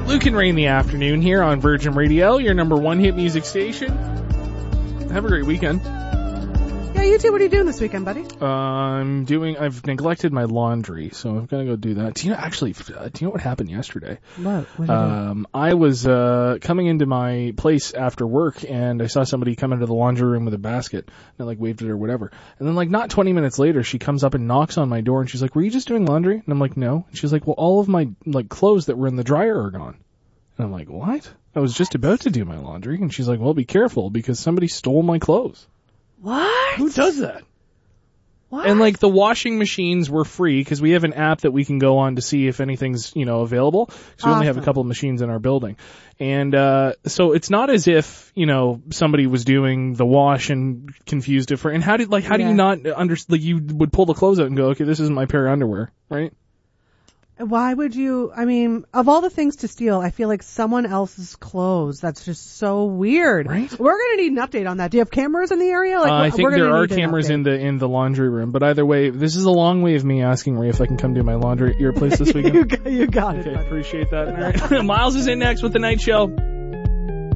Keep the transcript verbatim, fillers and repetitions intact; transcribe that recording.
Luke and Ray in the afternoon here on Virgin Radio, your number one hit music station. Have a great weekend. Yeah, you too. What are you doing this weekend, buddy? Uh, I'm doing, I've neglected my laundry, so I've got to go do that. Do you know, actually, uh, do you know what happened yesterday? What? What um, I was, uh, coming into my place after work, and I saw somebody come into the laundry room with a basket, and I, like, waved at her or whatever. And then, like, not twenty minutes later, she comes up and knocks on my door, and she's like, were you just doing laundry? And I'm like, no. And she's like, well, all of my, like, clothes that were in the dryer are gone. And I'm like, what? I was just about to do my laundry. And she's like, well, be careful, because somebody stole my clothes. What? Who does that? What? And, like, the washing machines were free because we have an app that we can go on to see if anything's, you know, available. Because we only have a couple of machines in our building. And uh so it's not as if, you know, somebody was doing the wash and confused it for... And how did, like, how Yeah. do you not understand... Like, you would pull the clothes out and go, okay, this isn't my pair of underwear, right? Why would you, I mean, of all the things to steal, I feel like someone else's clothes. That's just so weird. Right? We're going to need an update on that. Do you have cameras in the area? Like, Uh, I think we're gonna there are need an cameras update. in the in the laundry room. But either way, this is a long way of me asking Ray if I can come do my laundry at your place this weekend. you, got, you got it. Okay, buddy. appreciate that. All right. Miles is in next with the Night Show.